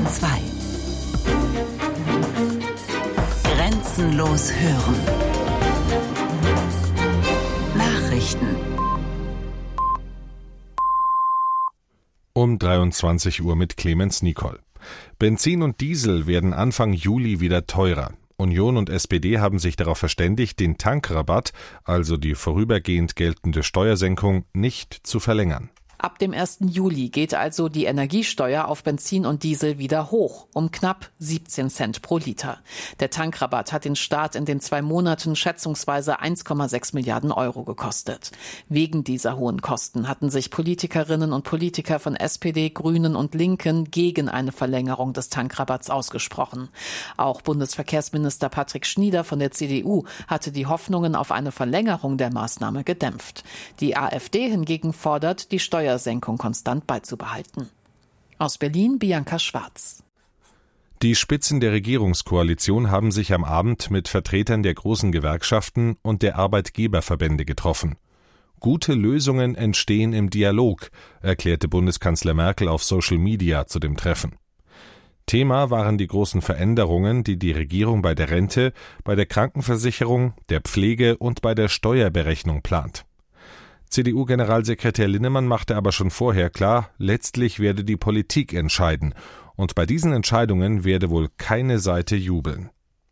Bayern 2. Grenzenlos hören. Nachrichten. Um 23 Uhr mit Clemens Nicol. Benzin und Diesel werden Anfang Juli wieder teurer. Union und SPD haben sich darauf verständigt, den Tankrabatt, also die vorübergehend geltende Steuersenkung, nicht zu verlängern. Ab dem 1. Juli geht also die Energiesteuer auf Benzin und Diesel wieder hoch, um knapp 17 Cent pro Liter. Der Tankrabatt hat den Staat in den 2 Monaten schätzungsweise 1,6 Milliarden Euro gekostet. Wegen dieser hohen Kosten hatten sich Politikerinnen und Politiker von SPD, Grünen und Linken gegen eine Verlängerung des Tankrabatts ausgesprochen. Auch Bundesverkehrsminister Patrick Schnieder von der CDU hatte die Hoffnungen auf eine Verlängerung der Maßnahme gedämpft. Die AfD hingegen fordert, die Steuersenkung konstant beizubehalten. Aus Berlin Bianca Schwarz. Die Spitzen der Regierungskoalition haben sich am Abend mit Vertretern der großen Gewerkschaften und der Arbeitgeberverbände getroffen. Gute Lösungen entstehen im Dialog, erklärte Bundeskanzler Merkel auf Social Media zu dem Treffen. Thema waren die großen Veränderungen, die die Regierung bei der Rente, bei der Krankenversicherung, der Pflege und bei der Steuerberechnung plant. CDU-Generalsekretär Linnemann machte aber schon vorher klar, letztlich werde die Politik entscheiden, und bei diesen Entscheidungen werde wohl keine Seite jubeln.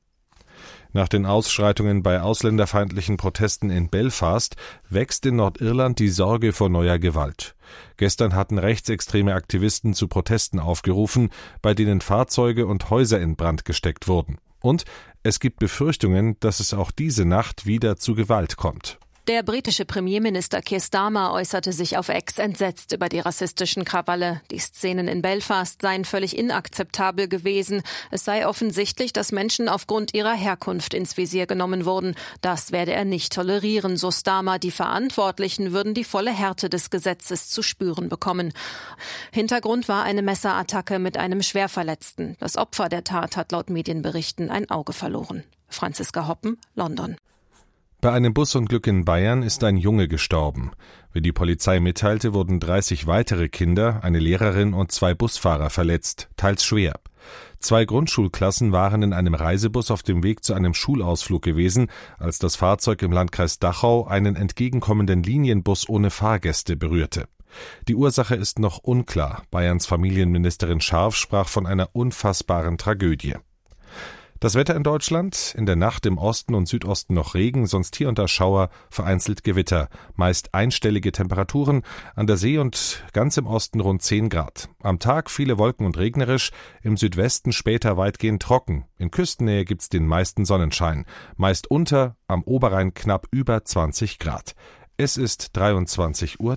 Nach den Ausschreitungen bei ausländerfeindlichen Protesten in Belfast wächst in Nordirland die Sorge vor neuer Gewalt. Gestern hatten rechtsextreme Aktivisten zu Protesten aufgerufen, bei denen Fahrzeuge und Häuser in Brand gesteckt wurden. Und es gibt Befürchtungen, dass es auch diese Nacht wieder zu Gewalt kommt. Der britische Premierminister Keir Starmer äußerte sich auf X entsetzt über die rassistischen Krawalle. Die Szenen in Belfast seien völlig inakzeptabel gewesen. Es sei offensichtlich, dass Menschen aufgrund ihrer Herkunft ins Visier genommen wurden. Das werde er nicht tolerieren, so Starmer. Die Verantwortlichen würden die volle Härte des Gesetzes zu spüren bekommen. Hintergrund war eine Messerattacke mit einem Schwerverletzten. Das Opfer der Tat hat laut Medienberichten ein Auge verloren. Franziska Hoppen, London. Bei einem Busunglück in Bayern ist ein Junge gestorben. Wie die Polizei mitteilte, wurden 30 weitere Kinder, eine Lehrerin und 2 Busfahrer verletzt, teils schwer. 2 Grundschulklassen waren in einem Reisebus auf dem Weg zu einem Schulausflug gewesen, als das Fahrzeug im Landkreis Dachau einen entgegenkommenden Linienbus ohne Fahrgäste berührte. Die Ursache ist noch unklar. Bayerns Familienministerin Scharf sprach von einer unfassbaren Tragödie. Das Wetter in Deutschland: in der Nacht im Osten und Südosten noch Regen, sonst hier und da Schauer, vereinzelt Gewitter. Meist einstellige Temperaturen, an der See und ganz im Osten rund 10 Grad. Am Tag viele Wolken und regnerisch, im Südwesten später weitgehend trocken. In Küstennähe gibt's den meisten Sonnenschein. Meist unter, am Oberrhein knapp über 20 Grad. Es ist 23:03 Uhr.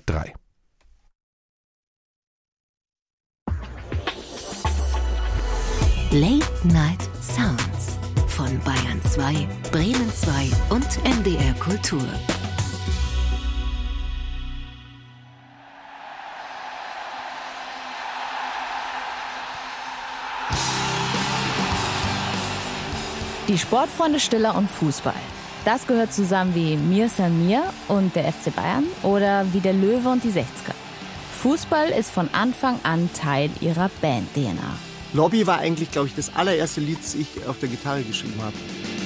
Late Night Sounds von Bayern 2, Bremen 2 und NDR Kultur. Die Sportfreunde Stiller und Fußball. Das gehört zusammen wie Mir San Mir und der FC Bayern oder wie der Löwe und die 60er. Fußball ist von Anfang an Teil ihrer Band-DNA. Lobby war eigentlich, glaube ich, das allererste Lied, das ich auf der Gitarre geschrieben habe.